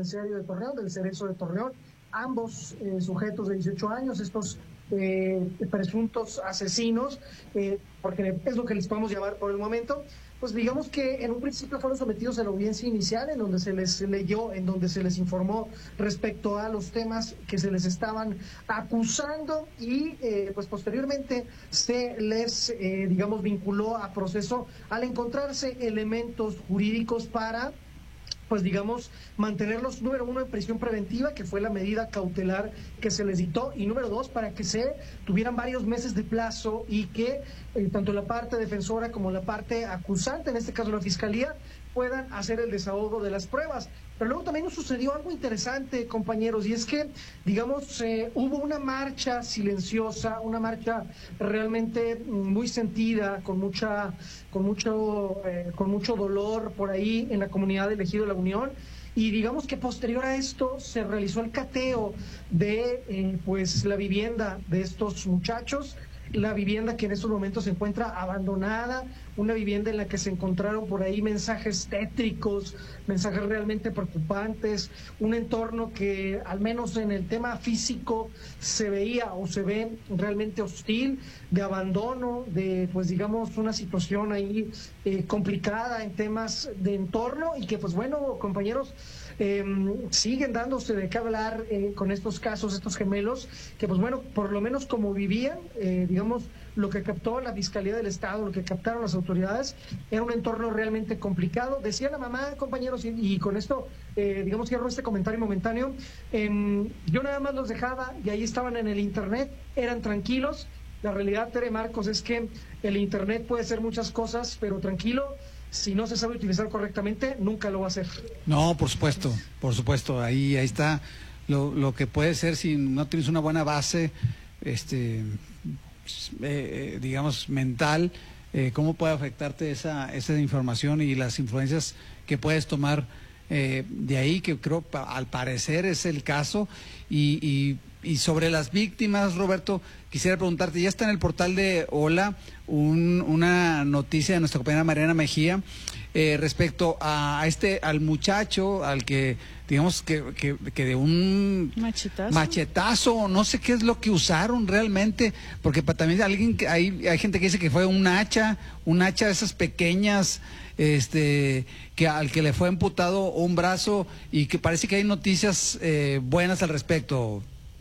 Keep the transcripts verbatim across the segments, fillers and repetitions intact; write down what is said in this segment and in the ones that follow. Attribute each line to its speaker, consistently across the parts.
Speaker 1: penitenciario de Torreón, del Cerezo de Torreón, ambos eh, sujetos de dieciocho años, estos eh, presuntos asesinos, eh, porque es lo que les podemos llamar por el momento. Pues digamos que en un principio fueron sometidos a la audiencia inicial, en donde se les leyó, en donde se les informó respecto a los temas que se les estaban acusando, y eh, pues posteriormente se les, eh, digamos, vinculó a proceso al encontrarse elementos jurídicos para, pues digamos, mantenerlos, número uno, en prisión preventiva, que fue la medida cautelar que se les dictó, y número dos, para que se tuvieran varios meses de plazo y que eh, tanto la parte defensora como la parte acusante, en este caso la Fiscalía, puedan hacer el desahogo de las pruebas. Pero luego también nos sucedió algo interesante, compañeros, y es que, digamos, eh, hubo una marcha silenciosa, una marcha realmente muy sentida, con mucha, con mucho, eh, con mucho dolor por ahí en la comunidad del Ejido de la Unión. Y digamos que posterior a esto se realizó el cateo de eh, pues la vivienda de estos muchachos, la vivienda que en estos momentos se encuentra abandonada, una vivienda en la que se encontraron por ahí mensajes tétricos, mensajes realmente preocupantes, un entorno que al menos en el tema físico se veía o se ve realmente hostil, de abandono, de pues digamos una situación ahí eh, complicada en temas de entorno, y que pues bueno, compañeros, Eh, siguen dándose de qué hablar eh, con estos casos, estos gemelos, que pues bueno, por lo menos como vivían, eh, digamos, lo que captó la Fiscalía del Estado, lo que captaron las autoridades, era un entorno realmente complicado. Decía la mamá, compañeros, y, y con esto, eh, digamos, cierro este comentario momentáneo, eh, yo nada más los dejaba y ahí estaban en el internet, eran tranquilos. La realidad, Tere, Marcos, es que el internet puede ser muchas cosas, pero tranquilo, si no se sabe utilizar correctamente, nunca lo va a hacer.
Speaker 2: No, por supuesto, por supuesto, ahí, ahí está lo, lo que puede ser si no tienes una buena base, este, eh, digamos, mental, eh, cómo puede afectarte esa, esa información y las influencias que puedes tomar eh, de ahí, que creo al parecer es el caso. Y, y, y sobre las víctimas, Roberto, quisiera preguntarte, ya está en el portal de Hola un, una noticia de nuestra compañera Mariana Mejía eh, respecto a este, al muchacho, al que, digamos, que, que, que de un
Speaker 3: machetazo,
Speaker 2: machetazo, no sé qué es lo que usaron realmente, porque para también alguien que hay, hay gente que dice que fue un hacha, un hacha de esas pequeñas, este, que al que le fue amputado un brazo, y que parece que hay noticias eh, buenas al respecto.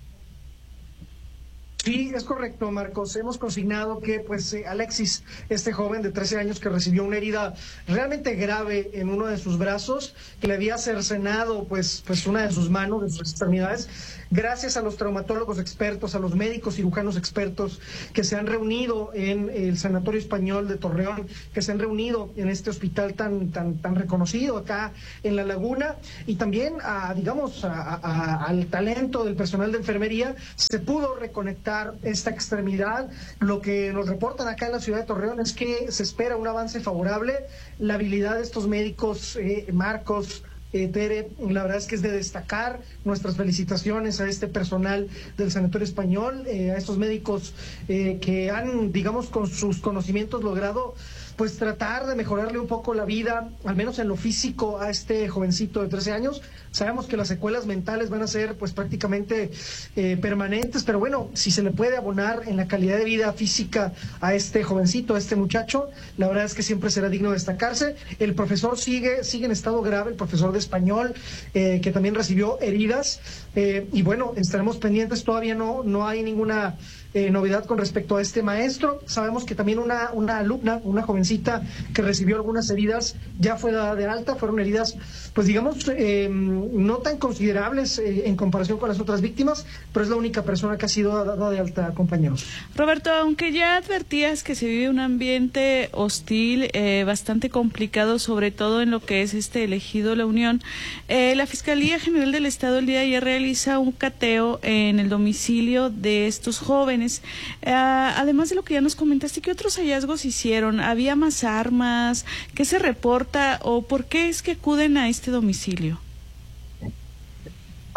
Speaker 1: Sí, es correcto, Marcos. Hemos consignado que pues eh, Alexis, este joven de trece años que recibió una herida realmente grave en uno de sus brazos, que le había cercenado pues, pues una de sus manos, de sus extremidades, gracias a los traumatólogos expertos, a los médicos cirujanos expertos que se han reunido en el Sanatorio Español de Torreón, que se han reunido en este hospital tan, tan, tan reconocido acá en La Laguna, y también a, digamos, a, a, al talento del personal de enfermería, se pudo reconectar esta extremidad. Lo que nos reportan acá en la ciudad de Torreón es que se espera un avance favorable. La habilidad de estos médicos, eh, Marcos, eh, Tere, la verdad es que es de destacar. Nuestras felicitaciones a este personal del Sanatorio Español, eh, a estos médicos eh, que han, digamos, con sus conocimientos logrado pues tratar de mejorarle un poco la vida, al menos en lo físico, a este jovencito de trece años. Sabemos que las secuelas mentales van a ser pues prácticamente eh, permanentes, pero bueno, si se le puede abonar en la calidad de vida física a este jovencito, a este muchacho, la verdad es que siempre será digno de destacarse. El profesor sigue, sigue en estado grave, el profesor de español, eh, que también recibió heridas, eh, y bueno, estaremos pendientes. Todavía no, no hay ninguna Eh, novedad con respecto a este maestro. Sabemos que también una, una alumna, una jovencita que recibió algunas heridas, ya fue dada de alta. Fueron heridas, pues digamos, eh, no tan considerables eh, en comparación con las otras víctimas, pero es la única persona que ha sido dada de alta, compañeros.
Speaker 3: Roberto, aunque ya advertías que se vive un ambiente hostil, eh, bastante complicado, sobre todo en lo que es este elegido La Unión, eh, la Fiscalía General del Estado el día de ayer realiza un cateo en el domicilio de estos jóvenes. Uh, además de lo que ya nos comentaste, ¿qué otros hallazgos hicieron? ¿Había más armas? ¿Qué se reporta o por qué es que acuden a este domicilio?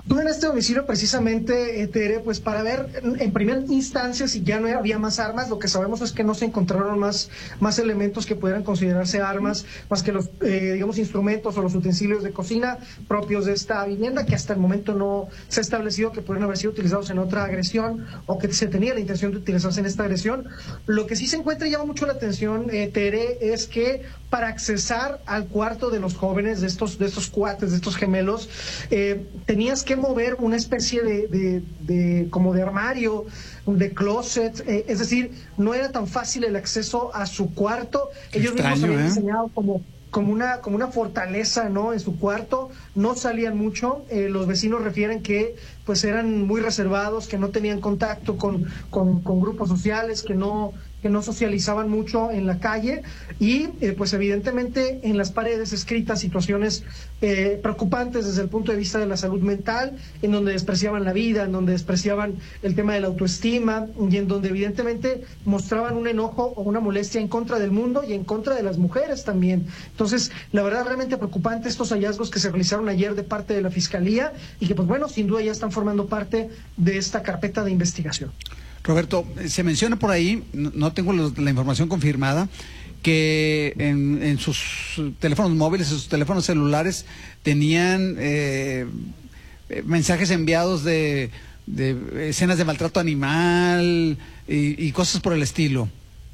Speaker 1: Estuve en este domicilio precisamente, eh, Tere, pues para ver en, en primera instancia si ya no había más armas. Lo que sabemos es que no se encontraron más, más elementos que pudieran considerarse armas, más que los, eh, digamos, instrumentos o los utensilios de cocina propios de esta vivienda, que hasta el momento no se ha establecido que pudieran haber sido utilizados en otra agresión o que se tenía la intención de utilizarse en esta agresión. Lo que sí se encuentra y llama mucho la atención, eh, Tere, es que para accesar al cuarto de los jóvenes, de estos, de estos cuates, de estos gemelos, eh, tenías que mover una especie de, de, de como de armario, de closet, eh, es decir, no era tan fácil el acceso a su cuarto. Ellos
Speaker 2: extraño,
Speaker 1: mismos habían
Speaker 2: ¿eh?
Speaker 1: diseñado como como una como una fortaleza, ¿no?, en su cuarto. No salían mucho. Eh, los vecinos refieren que pues eran muy reservados, que no tenían contacto con, con, con grupos sociales, que no que no socializaban mucho en la calle y eh, pues evidentemente en las paredes escritas situaciones eh, preocupantes desde el punto de vista de la salud mental, en donde despreciaban la vida, en donde despreciaban el tema de la autoestima y en donde evidentemente mostraban un enojo o una molestia en contra del mundo y en contra de las mujeres también. Entonces, la verdad, realmente preocupante estos hallazgos que se realizaron ayer de parte de la Fiscalía y que pues bueno, sin duda ya están formando parte de esta carpeta de investigación.
Speaker 2: Roberto, se menciona por ahí, no, no tengo los, la información confirmada, que en, en sus teléfonos móviles, en sus teléfonos celulares, tenían eh, mensajes enviados de, de escenas de maltrato animal y, y cosas por el estilo.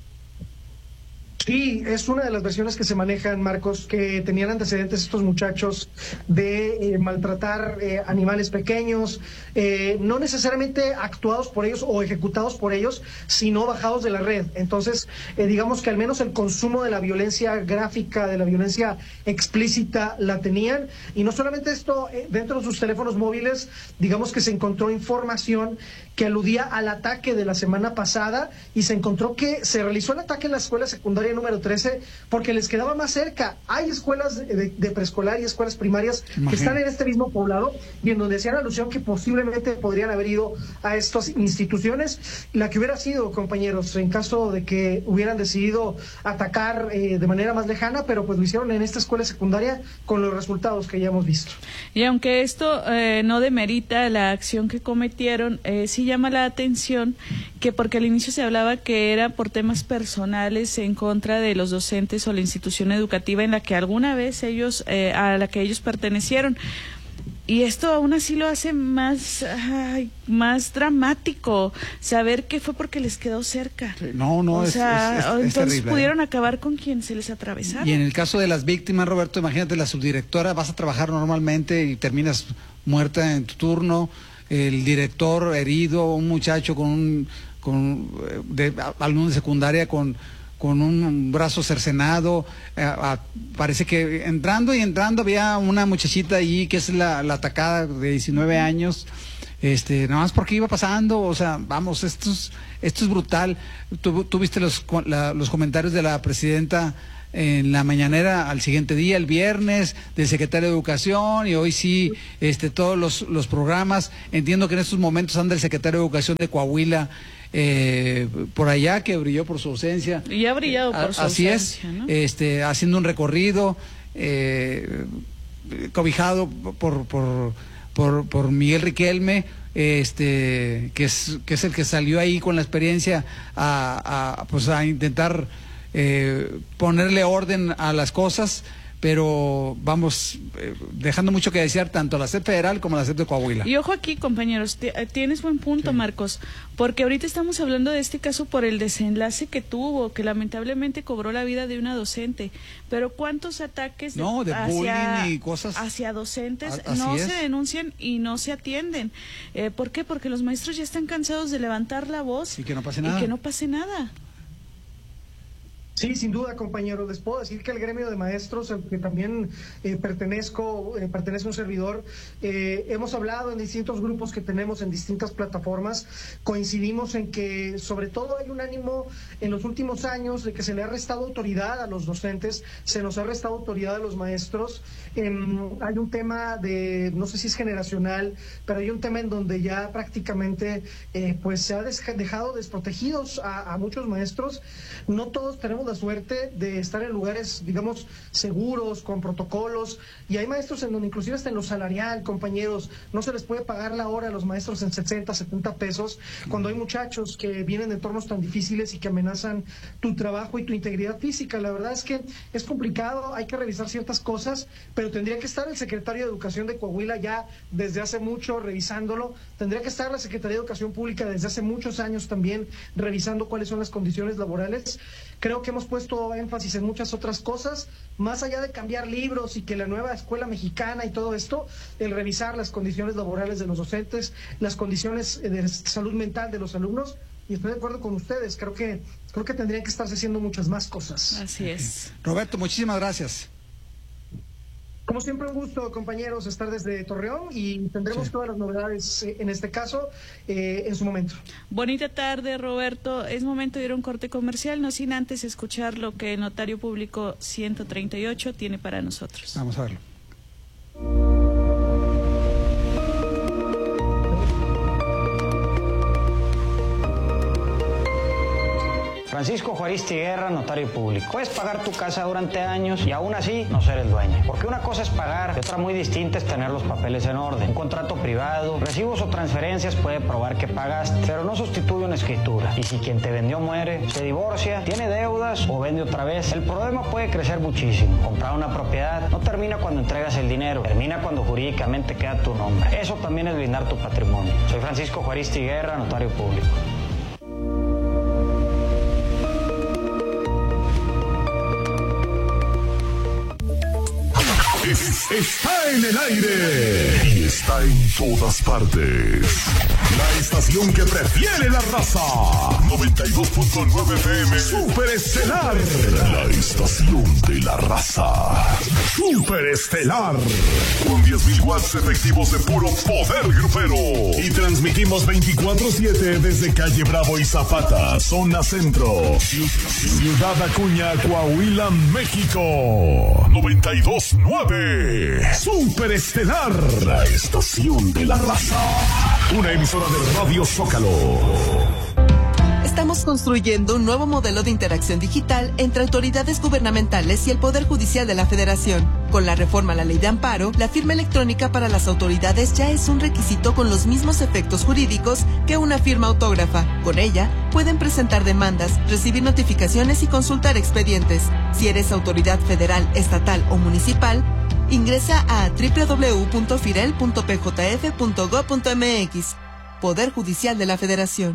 Speaker 1: Sí, es una de las versiones que se manejan, Marcos, que tenían antecedentes estos muchachos de eh, maltratar eh, animales pequeños, eh, no necesariamente actuados por ellos o ejecutados por ellos, sino bajados de la red. Entonces, eh, digamos que al menos el consumo de la violencia gráfica, de la violencia explícita, la tenían. Y no solamente esto, eh, dentro de sus teléfonos móviles, digamos que se encontró información que aludía al ataque de la semana pasada y se encontró que se realizó el ataque en la escuela secundaria número trece porque les quedaba más cerca. Hay escuelas de, de, de preescolar y escuelas primarias Imagínate. que están en este mismo poblado y en donde hacían alusión que posiblemente podrían haber ido a estas instituciones. La que hubiera sido, compañeros, en caso de que hubieran decidido atacar eh, de manera más lejana, pero pues lo hicieron en esta escuela secundaria con los resultados que ya hemos visto.
Speaker 3: Y aunque esto eh, no demerita la acción que cometieron, eh, sí llama la atención que porque al inicio se hablaba que era por temas personales en contra de los docentes o la institución educativa en la que alguna vez ellos, eh, a la que ellos pertenecieron. Y esto aún así lo hace más, ay, más dramático, saber que fue porque les quedó cerca.
Speaker 2: Sí, no, no,
Speaker 3: o
Speaker 2: es,
Speaker 3: sea,
Speaker 2: es, es,
Speaker 3: entonces
Speaker 2: es terrible,
Speaker 3: pudieron
Speaker 2: ¿eh?
Speaker 3: acabar con quien se les atravesara.
Speaker 2: Y en el caso de las víctimas, Roberto, imagínate, la subdirectora, vas a trabajar normalmente y terminas muerta en tu turno, el director herido, un muchacho con un, con de alumno de secundaria con con un brazo cercenado, eh, a, parece que entrando y entrando había una muchachita allí que es la, la atacada de diecinueve años, este, nada más porque iba pasando, o sea, vamos, esto es, esto es brutal. Tú, tú viste los, la, los comentarios de la presidenta en la mañanera al siguiente día, el viernes, del secretario de Educación, y hoy sí, este, todos los, los programas. Entiendo que en estos momentos anda el secretario de Educación de Coahuila, eh, por allá, que brilló por su ausencia.
Speaker 3: Y ha brillado por su
Speaker 2: Así
Speaker 3: ausencia,
Speaker 2: es,
Speaker 3: ¿no?
Speaker 2: este, haciendo un recorrido, eh, cobijado por, por, por, por Miguel Riquelme, este, que es, que es el que salió ahí con la experiencia a, a, pues a intentar eh, ponerle orden a las cosas, pero vamos, eh, dejando mucho que desear tanto a la SEP federal como a la SEP de Coahuila.
Speaker 3: Y ojo aquí, compañeros, tienes buen punto, sí. Marcos, porque ahorita estamos hablando de este caso por el desenlace que tuvo, que lamentablemente cobró la vida de una docente, pero ¿cuántos ataques de,
Speaker 2: no, de
Speaker 3: hacia,
Speaker 2: bullying y cosas
Speaker 3: hacia docentes
Speaker 2: a,
Speaker 3: no
Speaker 2: es.
Speaker 3: se denuncian y no se atienden? Eh, ¿Por qué? Porque los maestros ya están cansados de levantar la voz
Speaker 2: y que no pase nada.
Speaker 3: Y que no pase nada.
Speaker 1: Sí, sin duda, compañero. Les puedo decir que el gremio de maestros, al que también eh, pertenezco, eh, pertenece un servidor, eh, hemos hablado en distintos grupos que tenemos en distintas plataformas, coincidimos en que sobre todo hay un ánimo en los últimos años de que se le ha restado autoridad a los docentes, se nos ha restado autoridad a los maestros. Eh, hay un tema de, no sé si es generacional, pero hay un tema en donde ya prácticamente eh, pues se ha dejado desprotegidos a, a muchos maestros. No todos tenemos tenemos la suerte de estar en lugares, digamos, seguros, con protocolos, y hay maestros en donde inclusive hasta en lo salarial, compañeros, no se les puede pagar la hora a los maestros en sesenta, setenta pesos, cuando hay muchachos que vienen de entornos tan difíciles y que amenazan tu trabajo y tu integridad física. La verdad es que es complicado, hay que revisar ciertas cosas, pero tendría que estar el secretario de Educación de Coahuila ya desde hace mucho revisándolo, tendría que estar la Secretaría de Educación Pública desde hace muchos años también revisando cuáles son las condiciones laborales. Creo que hemos puesto énfasis en muchas otras cosas, más allá de cambiar libros y que la nueva escuela mexicana y todo esto, el revisar las condiciones laborales de los docentes, las condiciones de salud mental de los alumnos, y estoy de acuerdo con ustedes, creo que creo que tendrían que estarse haciendo muchas más cosas.
Speaker 3: Así es.
Speaker 2: Roberto, muchísimas gracias.
Speaker 1: Como siempre, un gusto, compañeros, estar desde Torreón, y tendremos sí. todas las novedades en este caso eh, en su momento.
Speaker 3: Bonita tarde, Roberto. Es momento de ir a un corte comercial, no sin antes escuchar lo que el Notario Público ciento treinta y ocho tiene para nosotros.
Speaker 2: Vamos a verlo.
Speaker 4: Francisco Juaristi Guerra, notario público. Puedes pagar tu casa durante años y aún así no ser el dueño. Porque una cosa es pagar y otra muy distinta es tener los papeles en orden. Un contrato privado, recibos o transferencias puede probar que pagaste, pero no sustituye una escritura. Y si quien te vendió muere, se divorcia, tiene deudas o vende otra vez, el problema puede crecer muchísimo. Comprar una propiedad no termina cuando entregas el dinero, termina cuando jurídicamente queda tu nombre. Eso también es blindar tu patrimonio. Soy Francisco Juaristi Guerra, notario público.
Speaker 5: Es, está en el aire y está en todas partes. La estación que prefiere la raza. noventa y dos punto nueve F M. Superestelar. La estación de la raza. Superestelar. Con diez mil watts efectivos de puro poder grupero. Y transmitimos veinticuatro siete desde Calle Bravo y Zapata, zona centro. Ciudad Acuña, Coahuila, México. noventa y dos punto nueve. Superestelar, la estación de la raza. Una emisora de Radio Zócalo.
Speaker 6: Estamos construyendo un nuevo modelo de interacción digital entre autoridades gubernamentales y el Poder Judicial de la Federación. Con la reforma a la Ley de Amparo, la firma electrónica para las autoridades ya es un requisito con los mismos efectos jurídicos que una firma autógrafa. Con ella, pueden presentar demandas, recibir notificaciones y consultar expedientes. Si eres autoridad federal, estatal o municipal, ingresa a doble u doble u doble u punto firel punto p j f punto gob punto m x. Poder Judicial de la Federación.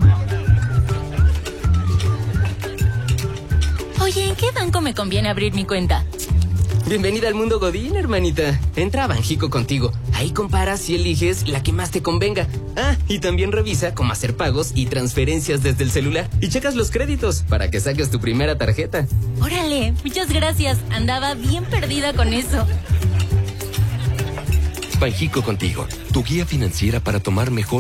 Speaker 7: Oye, ¿en qué banco me conviene abrir mi cuenta?
Speaker 8: Bienvenida al mundo Godín, hermanita. Entra a Banjico Contigo. Ahí comparas y eliges la que más te convenga. Ah, y también revisa cómo hacer pagos y transferencias desde el celular. Y checas los créditos para que saques tu primera tarjeta.
Speaker 7: Órale, muchas gracias. Andaba bien perdida con eso.
Speaker 9: Banjico Contigo, tu guía financiera para tomar mejor